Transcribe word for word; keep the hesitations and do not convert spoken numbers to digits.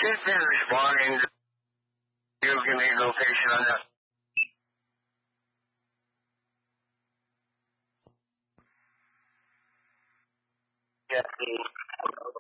She's been responding to you. Give me a location on that. Yeah.